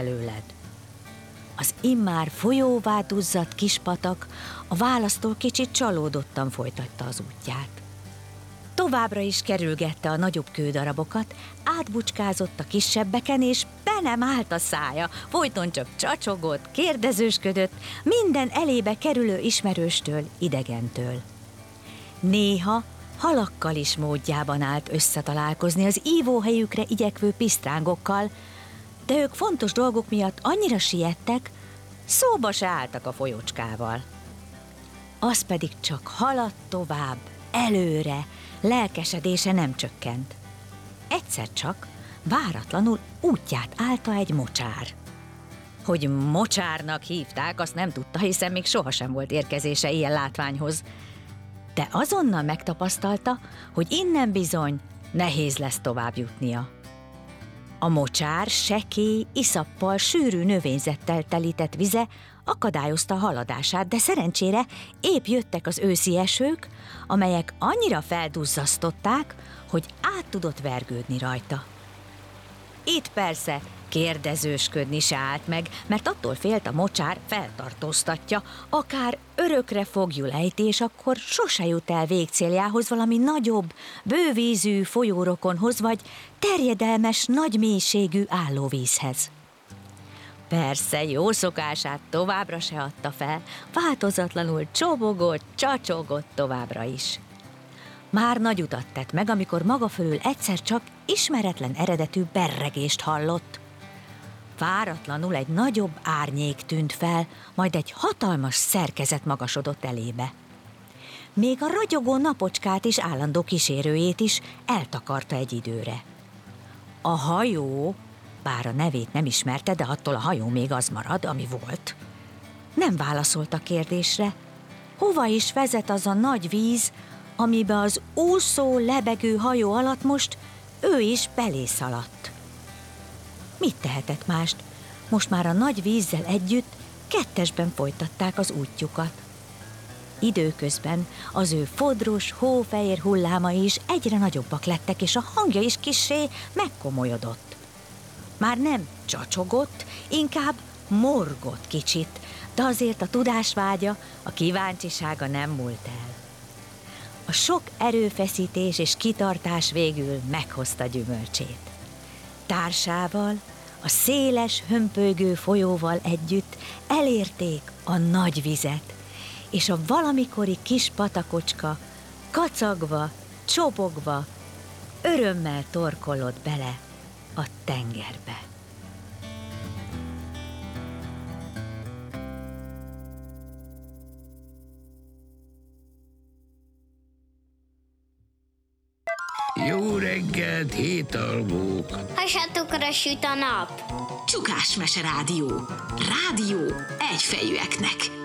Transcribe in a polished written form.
előled. Az immár folyóvá duzzadt kispatak a választól kicsit csalódottan folytatta az útját. Továbbra is kerülgette a nagyobb kődarabokat, átbucskázott a kisebbeken, és be nem állt a szája, folyton csak csacsogott, kérdezősködött, minden elébe kerülő ismerőstől, idegentől. Néha halakkal is módjában állt összetalálkozni az ívóhelyükre igyekvő pisztrángokkal, de ők fontos dolgok miatt annyira siettek, szóba se álltak a folyócskával. Az pedig csak haladt tovább, előre, lelkesedése nem csökkent. Egyszer csak váratlanul útját állta egy mocsár. Hogy mocsárnak hívták, azt nem tudta, hiszen még sohasem volt érkezése ilyen látványhoz. De azonnal megtapasztalta, hogy innen bizony nehéz lesz tovább jutnia. A mocsár sekély, iszappal, sűrű növényzettel telített vize akadályozta a haladását, de szerencsére épp jöttek az őszi esők, amelyek annyira felduzzasztották, hogy át tudott vergődni rajta. Itt persze kérdezősködni se állt meg, mert attól félt, a mocsár feltartóztatja, akár örökre fogjul ejti, és akkor sose jut el végcéljához, valami nagyobb, bővízű folyórokonhoz, vagy terjedelmes, nagy mélységű állóvízhez. Persze, jó szokását továbbra se adta fel, változatlanul csobogott, csacsogott továbbra is. Már nagy utat tett meg, amikor maga fölül egyszer csak ismeretlen eredetű berregést hallott. Váratlanul egy nagyobb árnyék tűnt fel, majd egy hatalmas szerkezet magasodott elébe. Még a ragyogó napocskát és állandó kísérőjét is eltakarta egy időre. A hajó, bár a nevét nem ismerte, de attól a hajó még az marad, ami volt, nem válaszolt a kérdésre, hova is vezet az a nagy víz, amibe az úszó, lebegő hajó alatt most ő is belé szaladt. Mit tehetett mást? Most már a nagy vízzel együtt kettesben folytatták az útjukat. Időközben az ő fodros, hófehér hullámai is egyre nagyobbak lettek, és a hangja is kissé megkomolyodott. Már nem csacsogott, inkább morgott kicsit, de azért a tudásvágya, a kíváncsisága nem múlt el. A sok erőfeszítés és kitartás végül meghozta gyümölcsét. Társával, a széles, hömpölygő folyóval együtt elérték a nagy vizet, és a valamikori kis patakocska kacagva, csobogva, örömmel torkollott bele a tengerbe. Jó reggelt, hétalvók! Hasatokra süt a nap. Csukás Mese Rádió. Rádió egyfejűeknek.